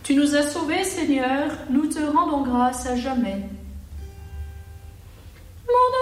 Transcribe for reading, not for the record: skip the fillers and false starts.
Tu nous as sauvés, Seigneur, nous te rendons grâce à jamais. Mon